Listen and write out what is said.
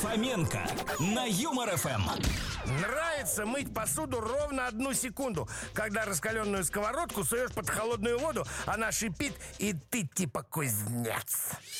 Фоменко на Юмор ФМ. Нравится мыть посуду ровно 1 секунду. Когда раскаленную сковородку суешь под холодную воду, она шипит, и ты типа кузнец.